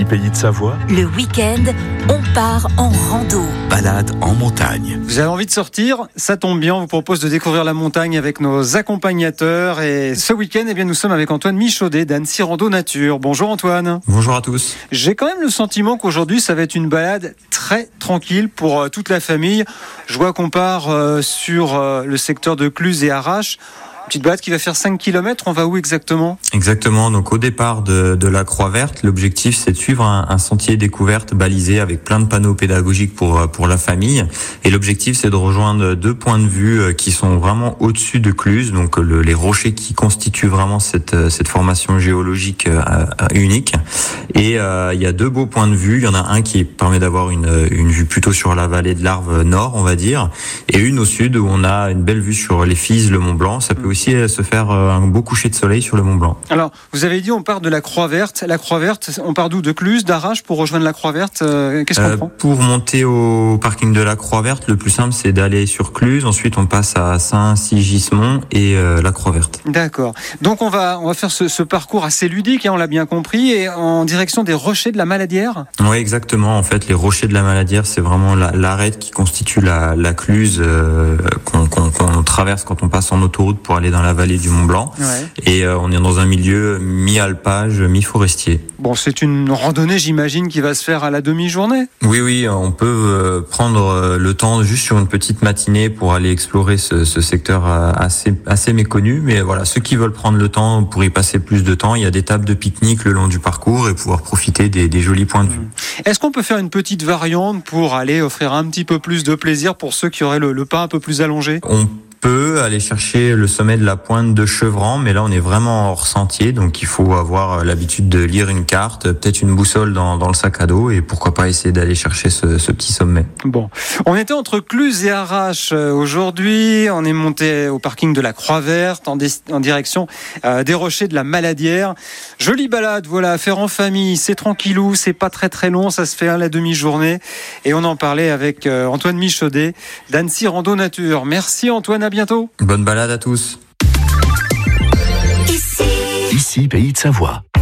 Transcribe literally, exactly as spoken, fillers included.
Ici Pays de Savoie, Le week-end, on part en rando. balade en montagne. Vous avez envie de sortir? Ça tombe bien, on vous propose de découvrir la montagne avec nos accompagnateurs. Et ce week-end, eh bien, nous sommes avec Antoine Michaudet d'Annecy Rando Nature. Bonjour Antoine. Bonjour à tous. J'ai quand même le sentiment qu'aujourd'hui, ça va être une balade très tranquille pour euh, toute la famille. Je vois qu'on part euh, sur euh, le secteur de Cluses et Arraches. Petite balade qui va faire cinq kilomètres, on va où exactement? Exactement, donc au départ de, de la Croix Verte, l'objectif c'est de suivre un, un sentier découverte balisé avec plein de panneaux pédagogiques pour, pour la famille. Et l'objectif c'est de rejoindre deux points de vue qui sont vraiment au-dessus de Cluses, donc le, les rochers qui constituent vraiment cette, cette formation géologique euh, unique. Et euh, il y a deux beaux points de vue, il y en a un qui permet d'avoir une, une vue plutôt sur la vallée de l'Arve nord, on va dire, et une au sud où on a une belle vue sur les Fises, le Mont Blanc. Ça peut aussi se faire un beau coucher de soleil sur le Mont Blanc. Alors, vous avez dit on part de la Croix Verte. La Croix Verte, on part d'où? De Cluses, d'Arraches pour rejoindre la Croix Verte? euh, Qu'est-ce qu'on euh, prend? Pour monter au parking de la Croix Verte, le plus simple c'est d'aller sur Cluses. Ensuite, on passe à Saint-Sigismond et euh, la Croix Verte. D'accord. Donc on va on va faire ce, ce parcours assez ludique, hein, on l'a bien compris, et en direction des rochers de la Maladière. Oui, exactement. En fait, les rochers de la Maladière, c'est vraiment la, l'arête qui constitue la, la Cluse euh, qu'on, qu'on, qu'on traverse quand on passe en autoroute pour aller dans la vallée du Mont Blanc. Ouais. Et euh, on est dans un milieu mi-alpage, mi-forestier. Bon, c'est une randonnée, j'imagine, qui va se faire à la demi-journée. Oui, oui, on peut euh, prendre euh, le temps juste sur une petite matinée pour aller explorer ce, ce secteur euh, assez, assez méconnu. Mais voilà, ceux qui veulent prendre le temps pour y passer plus de temps, il y a des tables de pique-nique le long du parcours et pouvoir profiter des, des jolis points de vue. Est-ce qu'on peut faire une petite variante pour aller offrir un petit peu plus de plaisir pour ceux qui auraient le, le pas un peu plus allongé? On peut aller chercher le sommet de la pointe de Chevran, mais là on est vraiment hors sentier, donc il faut avoir l'habitude de lire une carte, peut-être une boussole dans, dans le sac à dos, et pourquoi pas essayer d'aller chercher ce, ce petit sommet. Bon, on était entre Cluses et Arraches aujourd'hui, on est monté au parking de la Croix Verte en, des, en direction euh, des rochers de la Maladière. Jolie balade, voilà, à faire en famille, c'est tranquillou, c'est pas très très long, ça se fait à la demi-journée, et on en parlait avec euh, Antoine Michaudet d'Annecy Rando Nature. Merci Antoine, à bientôt. Bonne balade à tous. Ici, Ici Pays de Savoie.